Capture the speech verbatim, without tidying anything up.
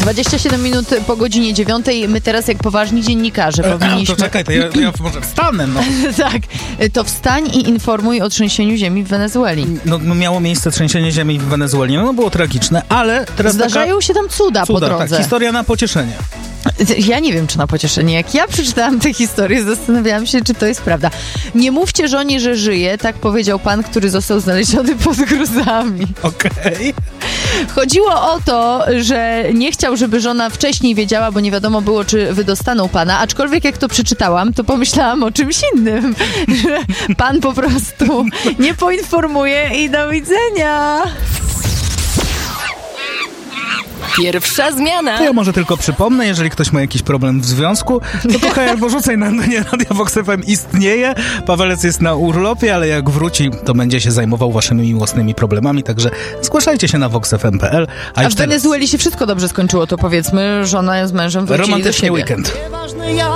dwadzieścia siedem minut po godzinie dziewiątej. My teraz jak poważni dziennikarze E, powinniśmy... to czekaj, to ja, to ja może wstanę, no. Tak, to wstań i informuj o trzęsieniu ziemi w Wenezueli. No, no miało miejsce trzęsienie ziemi w Wenezueli, no było tragiczne, ale teraz Zdarzają taka... się tam cuda, Cuda, po drodze. tak, historia na pocieszenie. Ja nie wiem, czy na pocieszenie. Jak ja przeczytałam tę historię, zastanawiałam się, czy to jest prawda. Nie mówcie żonie, że żyje, tak powiedział pan, który został znaleziony pod gruzami. Okej. Okay. Chodziło o to, że nie chciał, żeby żona wcześniej wiedziała, bo nie wiadomo było, czy wydostaną pana. Aczkolwiek jak to przeczytałam, to pomyślałam o czymś innym. Że pan po prostu nie poinformuje i do widzenia. Pierwsza zmiana. To ja może tylko przypomnę, jeżeli ktoś ma jakiś problem w związku, to to hej, albo rzucaj na antenie Radia Vox F M istnieje. Pawelec jest na urlopie, ale jak wróci, to będzie się zajmował waszymi miłosnymi problemami, także zgłaszajcie się na vox f m kropka p l. A, A w Wenezueli się wszystko dobrze skończyło, to powiedzmy, żona z mężem wrócili do siebie. Romantyczny weekend.